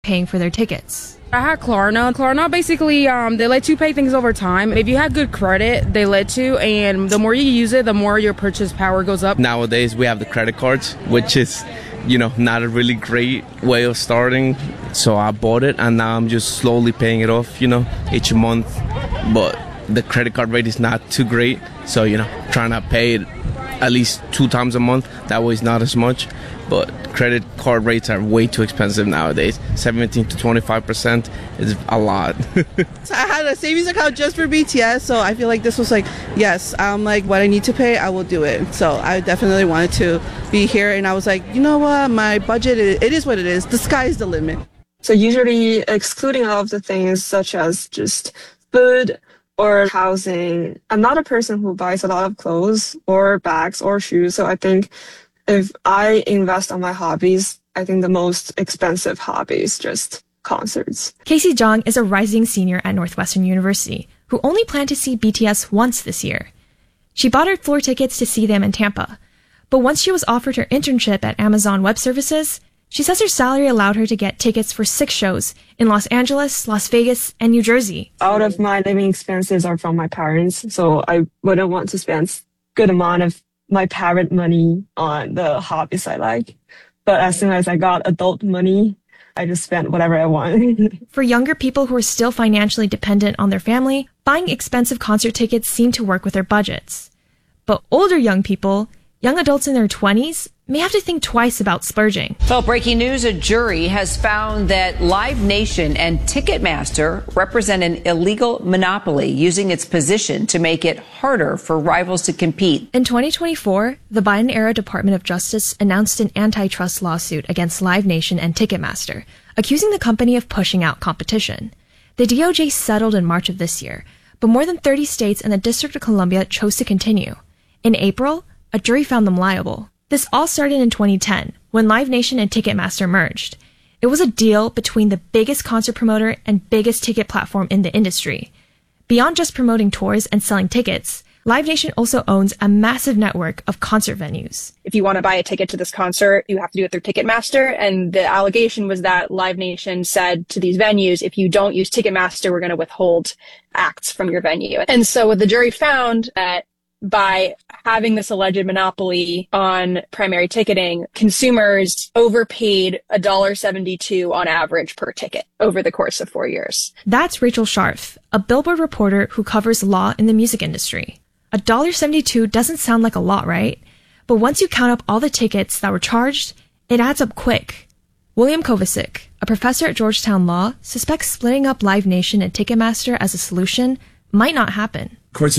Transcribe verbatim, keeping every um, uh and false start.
paying for their tickets. I had Klarna. Klarna basically, um, they let you pay things over time. If you have good credit, they let you, and the more you use it, the more your purchase power goes up. Nowadays, we have the credit cards, which is, you know, not a really great way of starting. So I bought it, and now I'm just slowly paying it off, you know, each month. But the credit card rate is not too great. So, you know, trying to pay it at least two times a month. That way it's not as much. But credit card rates are way too expensive nowadays. seventeen to twenty-five percent is a lot. So I had a savings account just for B T S, so I feel like this was like, yes, I'm like, what I need to pay, I will do it. So I definitely wanted to be here, and I was like, you know what, my budget, it is what it is. The sky is the limit. So usually excluding all of the things such as just food or housing, I'm not a person who buys a lot of clothes or bags or shoes. So I think if I invest on my hobbies, I think the most expensive hobby is just concerts. Casey Jong is a rising senior at Northwestern University who only planned to see B T S once this year. She bought her floor tickets to see them in Tampa, but once she was offered her internship at Amazon Web Services, she says her salary allowed her to get tickets for six shows in Los Angeles, Las Vegas, and New Jersey. Out of my living expenses are from my parents, so I wouldn't want to spend good amount of my parent money on the hobbies I like. But as soon as I got adult money, I just spent whatever I want. For younger people who are still financially dependent on their family, buying expensive concert tickets seem to work with their budgets. But older young people, young adults in their twenties, may have to think twice about splurging. Well, breaking news, a jury has found that Live Nation and Ticketmaster represent an illegal monopoly, using its position to make it harder for rivals to compete. In twenty twenty-four, the Biden-era Department of Justice announced an antitrust lawsuit against Live Nation and Ticketmaster, accusing the company of pushing out competition. The D O J settled in March of this year, but more than thirty states and the District of Columbia chose to continue. In April, a jury found them liable. This all started in twenty ten, when Live Nation and Ticketmaster merged. It was a deal between the biggest concert promoter and biggest ticket platform in the industry. Beyond just promoting tours and selling tickets, Live Nation also owns a massive network of concert venues. If you want to buy a ticket to this concert, you have to do it through Ticketmaster. And the allegation was that Live Nation said to these venues, if you don't use Ticketmaster, we're going to withhold acts from your venue. And so what the jury found that by having this alleged monopoly on primary ticketing, consumers overpaid one dollar seventy-two on average per ticket over the course of four years. That's Rachel Scharf, a Billboard reporter who covers law in the music industry. one dollar seventy-two doesn't sound like a lot, right? But once you count up all the tickets that were charged, it adds up quick. William Kovacic, a professor at Georgetown Law, suspects splitting up Live Nation and Ticketmaster as a solution might not happen. Courts